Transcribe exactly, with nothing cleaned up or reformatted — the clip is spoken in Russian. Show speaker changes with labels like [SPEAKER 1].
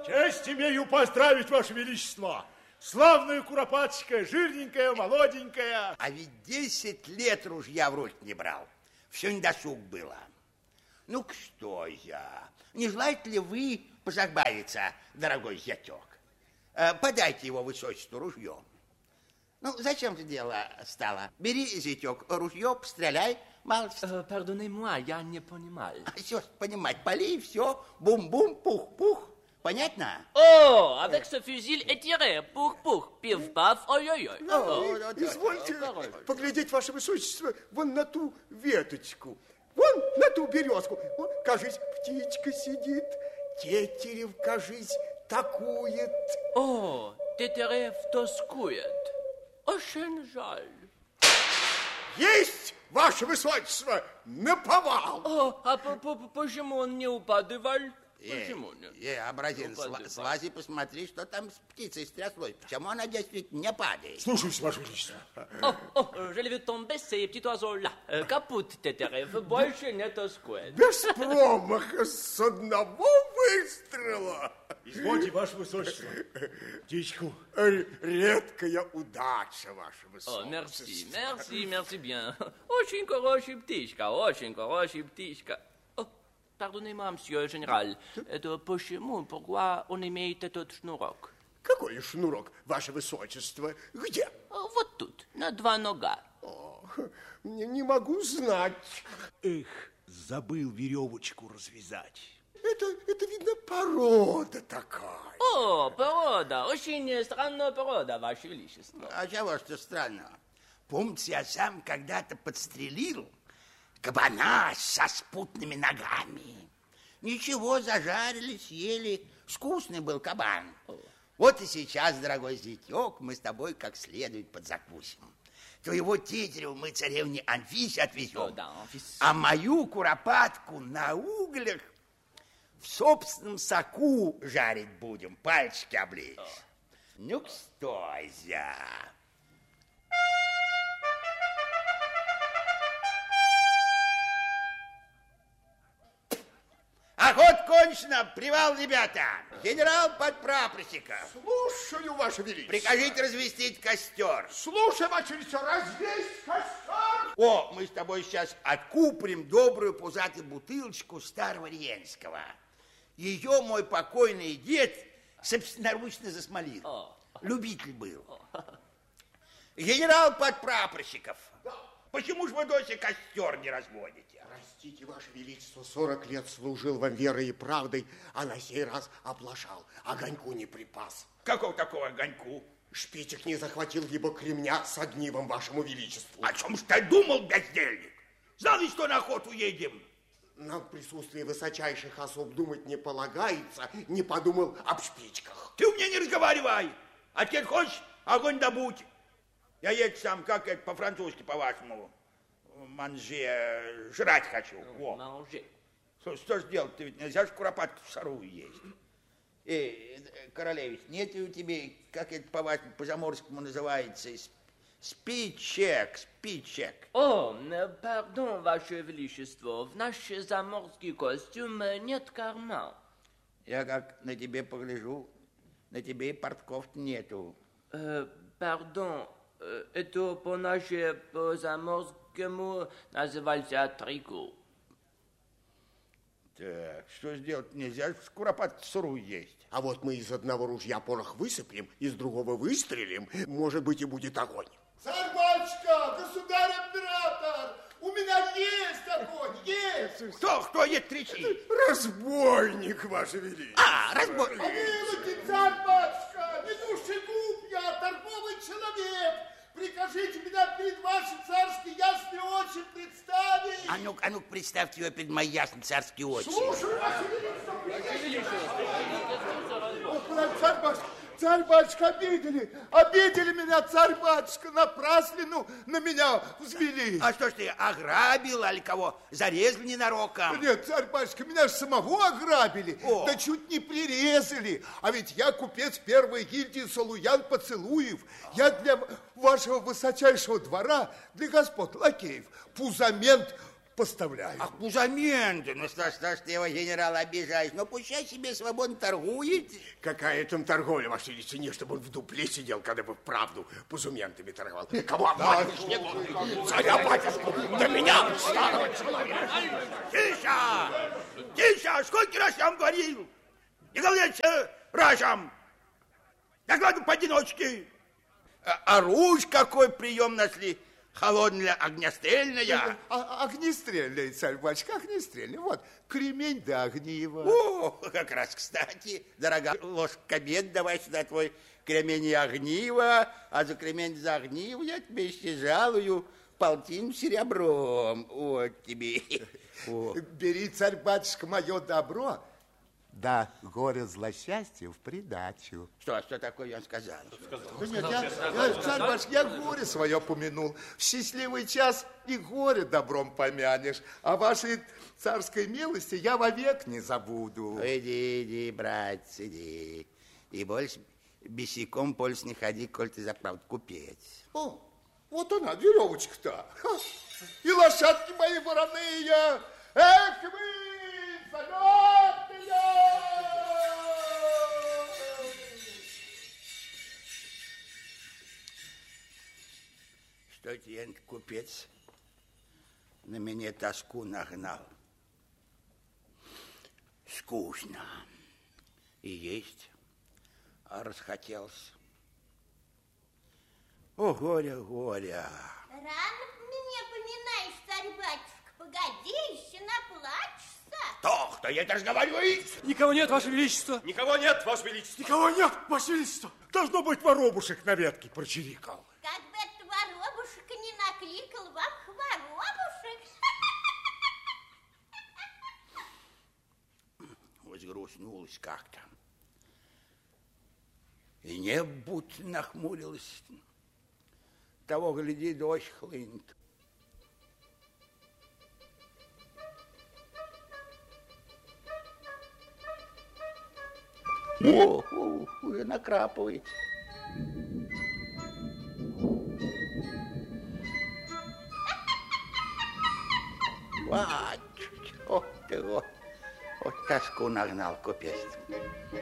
[SPEAKER 1] Честь имею поздравить, Ваше Величество. Славная куропаточка, жирненькая, молоденькая.
[SPEAKER 2] А ведь десять лет ружья в руки не брал. Все недосуг было. Ну-ка что я? Не желаете ли вы позабавиться, дорогой зятек? Подайте его высочеству ружье. Ну, зачем ты дело стало? Бери, зятек, ружье, постреляй.
[SPEAKER 3] Euh, Pardonnez-moi, я не понимал.
[SPEAKER 2] Все понимать, пали, все, бум-бум, пух-пух. Понятно?
[SPEAKER 3] О, avec ce fusil et tiré, пух-пух, пив-паф, ой-ой-ой.
[SPEAKER 4] Извольте поглядеть, Ваше Высочество, вон на ту веточку, вон на ту березку. Вон, кажись, птичка сидит, тетерев, кажись, такует.
[SPEAKER 3] О, тетерев тоскует. Очень жаль.
[SPEAKER 4] Есть, Ваше Высочество, наповал.
[SPEAKER 3] О, а почему он не упадывал? Почему
[SPEAKER 2] нет? Э, образец, слази, посмотри, что там с птицей стряслось. Почему она действительно не падает?
[SPEAKER 1] Слушаюсь, Ваше Величество.
[SPEAKER 3] О, о, je l'ai vu tomber, ces petits oiseaux-là. Капут, тетерев, больше не тоскует.
[SPEAKER 4] Без промаха, с одного выстрела.
[SPEAKER 1] Извольте, Ваше Высочество, птичку.
[SPEAKER 4] Редкая удача, Ваше Высочество.
[SPEAKER 3] О, мерси, мерси, мерси bien. Очень хорошая птичка, очень хорошая птичка. Pardonnez-moi, monsieur le général, это почему, pourquoi он имеет этот шнурок?
[SPEAKER 4] Какой шнурок, Ваше Высочество? Где?
[SPEAKER 3] Вот тут, на два нога.
[SPEAKER 4] О, не, не могу знать.
[SPEAKER 1] Эх, забыл веревочку развязать.
[SPEAKER 4] Это, это, видно, порода такая.
[SPEAKER 3] О, порода, очень странная порода, Ваше Величество.
[SPEAKER 2] А чего что странного? Помните, я сам когда-то подстрелил кабана со спутными ногами. Ничего, зажарили, съели. Вкусный был кабан. Вот и сейчас, дорогой зятек, мы с тобой как следует подзакусим. Твоего тетерева мы царевне Анфисе отвезем. О, да, Анфис. А мою куропатку на углях в собственном соку жарить будем, пальчики облечь. Ну-ка, стой, зя. Охот кончена, привал, ребята. Генерал подпрапорщика.
[SPEAKER 4] Слушаю, Ваше Величество.
[SPEAKER 2] Прикажите развестить костер.
[SPEAKER 4] Слушай, Ваше Величество, развесть костер.
[SPEAKER 2] О, мы с тобой сейчас откупорим добрую пузатую бутылочку старого Риенского. Ее мой покойный дед собственноручно засмолил. О. Любитель был. О. Генерал подпрапорщиков. Да. Почему же вы до сих костер не разводите?
[SPEAKER 4] Простите, Ваше Величество, сорок лет служил вам верой и правдой, а на сей раз оплошал, огоньку не припас.
[SPEAKER 2] Какого такого огоньку?
[SPEAKER 4] Шпичек не захватил, либо кремня с огнивом Вашему Величеству.
[SPEAKER 2] О чем ж ты думал, бездельник? Знал ли, что на охоту едем?
[SPEAKER 4] Нам в присутствии высочайших особ думать не полагается, не подумал об шпичках.
[SPEAKER 2] Ты у меня не разговаривай. А теперь хочешь, огонь добудь. Я едь сам, как это по-французски, по-вашему, манже, жрать хочу.
[SPEAKER 3] Манже.
[SPEAKER 2] Что, что ж делать-то, ведь нельзя же куропатку сырую есть. Эй, королевич, нет ли у тебя, как это по-вашему, по-заморскому называется, спичек, спичек?
[SPEAKER 3] О, пардон, Ваше Величество, в наш заморский костюм нет кармана.
[SPEAKER 2] Я как на тебе погляжу, на тебе и портков нету.
[SPEAKER 3] Э, пардон, это по-нашему, по-заморскому называется трико.
[SPEAKER 2] Так, что сделать? Нельзя же куропатку сырую есть.
[SPEAKER 4] А вот мы из одного ружья порох высыплем, из другого выстрелим, может быть, и будет огонь. Царь-батюшка, государь-император, у меня есть огонь, есть!
[SPEAKER 2] Кто, кто есть, кричи?
[SPEAKER 4] Разбойник, Ваше Величество.
[SPEAKER 2] А, разбойник.
[SPEAKER 4] Помилуйте, царь-батюшка, не душегуб я, торговый человек. Прикажите меня перед ваши царские ясные очи представить.
[SPEAKER 2] А ну-ка, а ну представьте его перед мои ясные царские очи.
[SPEAKER 4] Слушаю, Ваше Величество. Царь-батюшка, царь-батюшка, обидели, обидели меня, царь-батюшка, напраслину на меня взвели.
[SPEAKER 2] А что ж ты, ограбил, или кого зарезали ненароком?
[SPEAKER 4] Нет, царь-батюшка, меня же самого ограбили,
[SPEAKER 2] О.
[SPEAKER 4] да чуть не прирезали. А ведь я купец первой гильдии Салуян Поцелуев. Я для вашего высочайшего двора, для господ лакеев, пузамент поставляю.
[SPEAKER 2] Ах, пузаменты, ну что ж, что ж ты его, генерал, обижаешь? Ну, пущай себе свободно торгует.
[SPEAKER 4] Какая там торговля, Ваше Величество? Не, чтобы он в дупле сидел, когда бы вправду пузументами торговал. Кого обманешь? Нет, царя, батюшку, до меня, старого человека.
[SPEAKER 2] Тише! Тише! Сколько раз я вам говорил? Не говорите разом! Докладываю поодиночке. А, а руж какой прием нашли? Холодная, огнестрельная.
[SPEAKER 4] А, огнестрельная, царь-батюшка, огнестрельная. Вот, кремень да огниво.
[SPEAKER 2] О, как раз кстати, дорогая, ложка обед давай сюда твой кремень и огниво, а за кремень за огниво я тебе еще жалую полтину серебром. Вот тебе. О.
[SPEAKER 4] Бери, царь-батюшка, мое добро, да горе злосчастье в придачу.
[SPEAKER 2] Что, что такое он сказал?
[SPEAKER 4] Да нет, я, я, царь-батюшка, я горе свое помянул. В счастливый час и горе добром помянешь, а вашей царской милости я вовек не забуду.
[SPEAKER 2] Иди, иди, братец, иди. И больше босиком польс не ходи, коль ты за правду купец.
[SPEAKER 4] О, вот она, веревочка-то. И лошадки мои вороные. Эх вы, заметные!
[SPEAKER 2] Что тебе, купец, на меня тоску нагнал? Скучно. И есть, а расхотелось. О, горе, горе.
[SPEAKER 5] Рано меня поминаешь, царь-батюшка. Погоди, еще наплачешься.
[SPEAKER 2] Кто-кто, я даже говорю.
[SPEAKER 6] Никого нет, Ваше Величество.
[SPEAKER 1] Никого нет, Ваше Величество. Никого нет, Ваше Величество. Должно быть, воробушек на ветке прочирикал.
[SPEAKER 5] Как бы это воробушек не накликал вам воробушек.
[SPEAKER 2] Возгрустнулась как-то. И небо будто нахмурилось. Того, гляди, дождь хлынет. О, о, уже накрапывает. Вот, вот ты, вот, вот тоску нагнал купец.